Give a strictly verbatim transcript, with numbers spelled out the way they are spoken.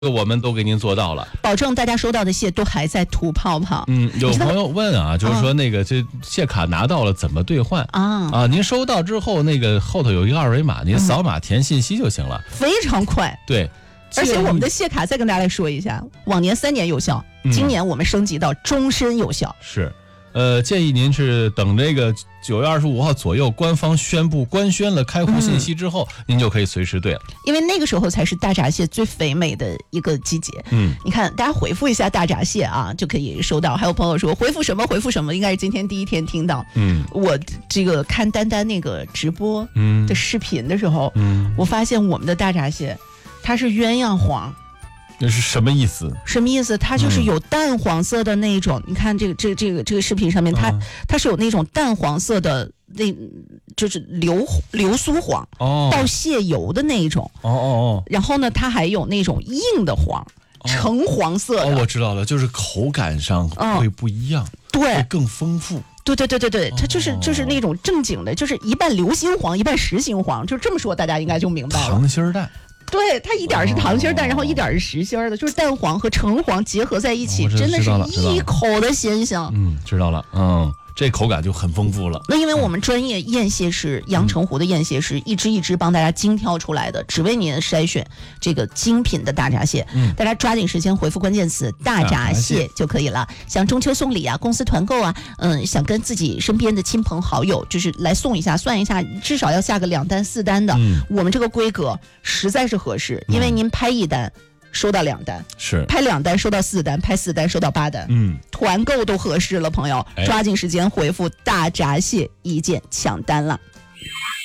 我们都给您做到了， 保证大家收到的蟹都还在吐泡泡。 嗯，有朋友问啊，就是说那个这蟹卡拿到了怎么兑换啊？啊，您收到之后，那个后头有一个二维码，您扫码填信息就行了， 嗯、非常快。 对， 而且我们的蟹卡再跟大家来说一下，往年三年有效， 嗯、 今年我们升级到终身有效。 是。呃，建议您是等这个九月二十五号左右，官方宣布官宣了开户信息之后，嗯、您就可以随时兑了。 因为那个时候才是大闸蟹最肥美的一个季节。嗯，你看，大家回复一下大闸蟹啊，就可以收到。还有朋友说回复什么回复什么，应该是今天第一天听到。嗯，我这个看丹丹那个直播的视频的时候，嗯，我发现我们的大闸蟹它是鸳鸯黄。 那是什么意思？ 什么意思？它就是有淡黄色的那种。嗯、你看这个这个这个这个视频上面，它、啊、它是有那种淡黄色的，那就是流流苏黄，哦，倒蟹油的那一种。哦哦哦。然后呢，它还有那种硬的黄，哦、橙黄色的。 哦，我知道了，就是口感上会不一样，嗯、 对， 会更丰富。 对对对对对，它就是就是那种正经的，就是一半流心黄，一半实心黄，就这么说，大家应该就明白了。 溏心蛋。 对，它一点是溏心蛋，哦、然后一点是实心的，就是蛋黄和橙黄结合在一起， 哦、 真的是一口的鲜香。 嗯，知道了，嗯。这口感就很丰富了。 那因为我们专业验蟹师阳澄湖的验蟹师、嗯、一只一只帮大家精挑出来的，只为您筛选这个精品的大闸蟹。嗯，大家抓紧时间回复关键词大闸蟹就可以了。像中秋送礼啊，公司团购啊，嗯，想跟自己身边的亲朋好友就是来送一下，算一下至少要下个两单四单的。嗯，我们这个规格实在是合适，因为您拍一单。收到两单， 是拍两单收到四单，拍四单收到八单，嗯，团购都合适了，朋友，抓紧时间回复大闸蟹一键抢单了。